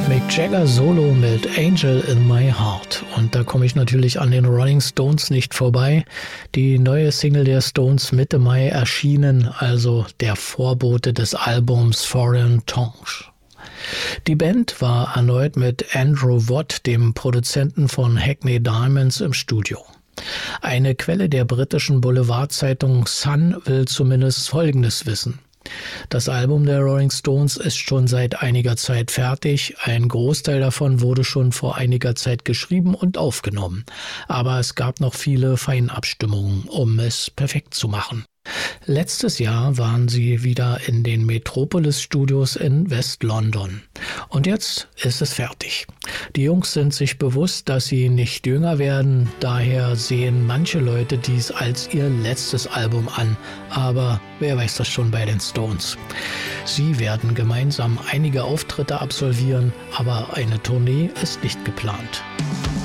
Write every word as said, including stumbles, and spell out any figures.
Mick Jagger Solo mit Angel in My Heart. Und da komme ich natürlich an den Rolling Stones nicht vorbei. Die neue Single der Stones Mitte Mai erschienen, also der Vorbote des Albums Foreign Tongues. Die Band war erneut mit Andrew Watt, dem Produzenten von Hackney Diamonds, im Studio. Eine Quelle der britischen Boulevardzeitung Sun will zumindest Folgendes wissen. Das Album der Rolling Stones ist schon seit einiger Zeit fertig. Ein Großteil davon wurde schon vor einiger Zeit geschrieben und aufgenommen. Aber es gab noch viele Feinabstimmungen, um es perfekt zu machen. Letztes Jahr waren sie wieder in den Metropolis Studios in West-London. Und jetzt ist es fertig. Die Jungs sind sich bewusst, dass sie nicht jünger werden. Daher sehen manche Leute dies als ihr letztes Album an. Aber wer weiß das schon bei den Stones. Sie werden gemeinsam einige Auftritte absolvieren, aber eine Tournee ist nicht geplant.